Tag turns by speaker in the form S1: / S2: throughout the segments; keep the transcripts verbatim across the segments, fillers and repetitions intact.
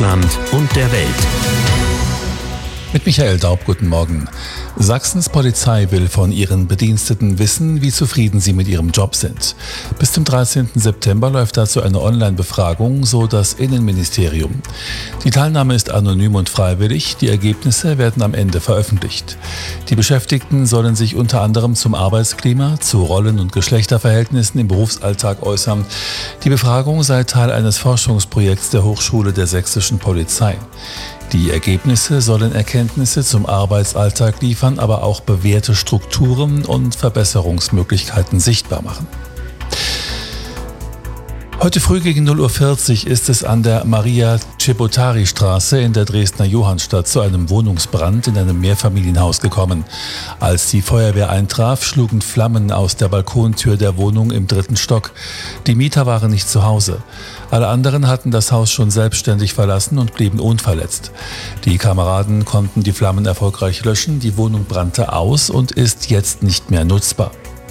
S1: Deutschland und der Welt.
S2: Mit Michael Daub, guten Morgen. Sachsens Polizei will von ihren Bediensteten wissen, wie zufrieden sie mit ihrem Job sind. Bis zum dreizehnten September läuft dazu eine Online-Befragung, so das Innenministerium. Die Teilnahme ist anonym und freiwillig, die Ergebnisse werden am Ende veröffentlicht. Die Beschäftigten sollen sich unter anderem zum Arbeitsklima, zu Rollen- und Geschlechterverhältnissen im Berufsalltag äußern. Die Befragung sei Teil eines Forschungsprojekts der Hochschule der Sächsischen Polizei. Die Ergebnisse sollen Erkenntnisse zum Arbeitsalltag liefern, aber auch bewährte Strukturen und Verbesserungsmöglichkeiten sichtbar machen. Heute früh gegen null Uhr vierzig ist es an der Maria-Czebotaryi-Straße in der Dresdner Johannstadt zu einem Wohnungsbrand in einem Mehrfamilienhaus gekommen. Als die Feuerwehr eintraf, schlugen Flammen aus der Balkontür der Wohnung im dritten Stock. Die Mieter waren nicht zu Hause. Alle anderen hatten das Haus schon selbstständig verlassen und blieben unverletzt. Die Kameraden konnten die Flammen erfolgreich löschen, die Wohnung brannte aus und ist jetzt nicht mehr nutzbar.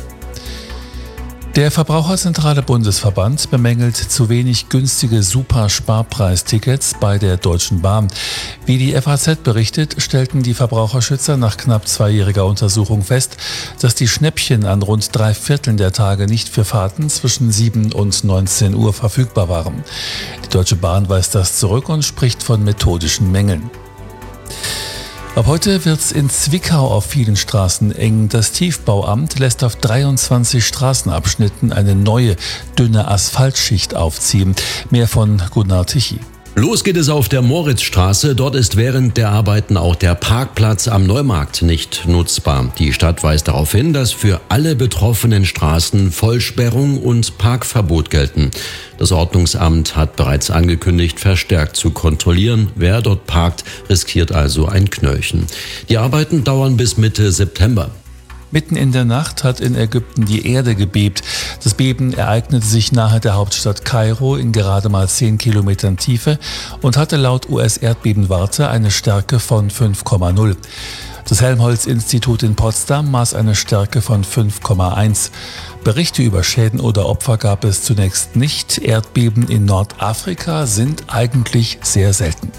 S2: Der Verbraucherzentrale Bundesverband bemängelt zu wenig günstige Super-Sparpreistickets bei der Deutschen Bahn. Wie die F A Z berichtet, stellten die Verbraucherschützer nach knapp zweijähriger Untersuchung fest, dass die Schnäppchen an rund drei Vierteln der Tage nicht für Fahrten zwischen sieben und neunzehn Uhr verfügbar waren. Die Deutsche Bahn weist das zurück und spricht von methodischen Mängeln. Ab heute wird's in Zwickau auf vielen Straßen eng. Das Tiefbauamt lässt auf dreiundzwanzig Straßenabschnitten eine neue, dünne Asphaltschicht aufziehen. Mehr von Gunnar Tichy.
S3: Los geht es auf der Moritzstraße. Dort ist während der Arbeiten auch der Parkplatz am Neumarkt nicht nutzbar. Die Stadt weist darauf hin, dass für alle betroffenen Straßen Vollsperrung und Parkverbot gelten. Das Ordnungsamt hat bereits angekündigt, verstärkt zu kontrollieren. Wer dort parkt, riskiert also ein Knöllchen. Die Arbeiten dauern bis Mitte September.
S2: Mitten in der Nacht hat in Ägypten die Erde gebebt. Das Beben ereignete sich nahe der Hauptstadt Kairo in gerade mal zehn Kilometern Tiefe und hatte laut U S-Erdbebenwarte eine Stärke von fünf Komma null. Das Helmholtz-Institut in Potsdam maß eine Stärke von fünf Komma eins. Berichte über Schäden oder Opfer gab es zunächst nicht. Erdbeben in Nordafrika sind eigentlich sehr selten.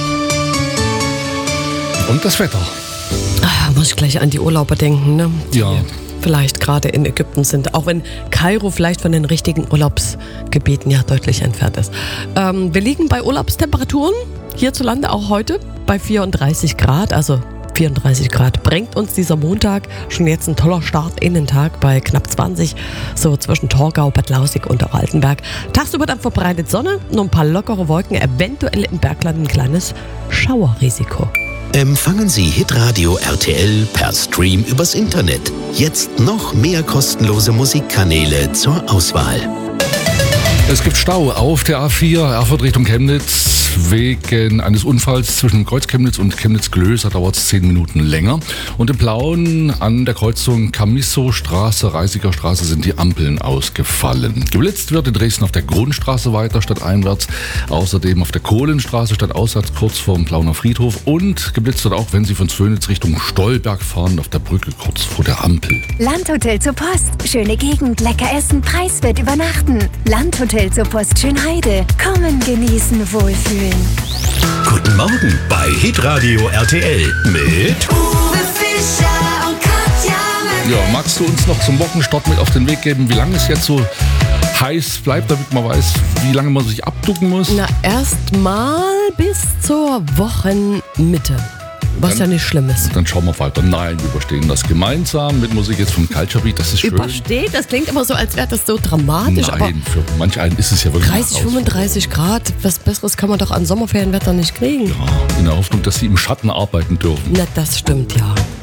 S4: Und das Wetter.
S5: Ah, muss ich gleich an die Urlauber denken, ne? Die
S4: Ja.
S5: vielleicht gerade in Ägypten sind, auch wenn Kairo vielleicht von den richtigen Urlaubsgebieten ja deutlich entfernt ist. Ähm, wir liegen bei Urlaubstemperaturen hierzulande auch heute bei vierunddreißig Grad, also vierunddreißig Grad bringt uns dieser Montag schon jetzt ein toller Start in den Tag bei knapp zwanzig, so zwischen Torgau, Bad Lausick und auch Altenberg. Tagsüber dann verbreitet Sonne, nur ein paar lockere Wolken, eventuell im Bergland ein kleines Schauerrisiko.
S1: Empfangen Sie Hitradio R T L per Stream übers Internet. Jetzt noch mehr kostenlose Musikkanäle zur Auswahl.
S4: Es gibt Stau auf der A vier, Erfurt Richtung Chemnitz. Wegen eines Unfalls zwischen Kreuz Chemnitz und Chemnitz-Glöß dauert es zehn Minuten länger. Und im Plauen an der Kreuzung Camisso-Straße, Reisiger Straße sind die Ampeln ausgefallen. Geblitzt wird in Dresden auf der Grundstraße weiter statt einwärts. Außerdem auf der Kohlenstraße statt auswärts kurz vor dem Plauner Friedhof. Und geblitzt wird auch, wenn Sie von Zwönitz Richtung Stolberg fahren, auf der Brücke kurz vor der Ampel.
S6: Landhotel zur Post. Schöne Gegend, lecker essen, preiswert übernachten. Landhotel zur Post Schönheide. Kommen, genießen, wohlfühlen.
S1: Guten Morgen bei Hitradio R T L mit
S6: Uwe Fischer und Katja Möller.
S4: Ja, magst du uns noch zum Wochenstart mit auf den Weg geben, wie lange es jetzt so heiß bleibt, damit man weiß, wie lange man sich abducken muss?
S5: Na, erst mal bis zur Wochenmitte. Was ja nicht schlimm ist.
S4: Dann schauen wir weiter. Nein, wir überstehen das gemeinsam mit Musik jetzt vom Culture Beat. Das ist schön.
S5: Übersteht, das klingt immer so, als wäre das so dramatisch.
S4: Nein,
S5: aber
S4: für manch einen ist es ja wirklich
S5: dreißig, fünfunddreißig Grad, was Besseres kann man doch an Sommerferienwetter nicht kriegen.
S4: Ja, in der Hoffnung, dass sie im Schatten arbeiten dürfen.
S5: Na, das stimmt, ja.